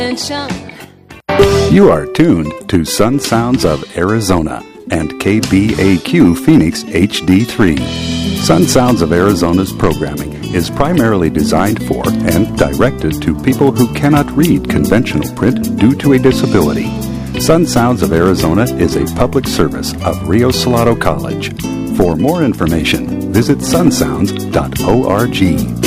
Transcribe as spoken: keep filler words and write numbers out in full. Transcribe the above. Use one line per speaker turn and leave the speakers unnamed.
You are tuned to Sun Sounds of Arizona and K B A Q Phoenix H D three. Sun Sounds of Arizona's programming is primarily designed for and directed to people who cannot read conventional print due to a disability. Sun Sounds of Arizona is a public service of Rio Salado College. For more information, visit sun sounds dot org.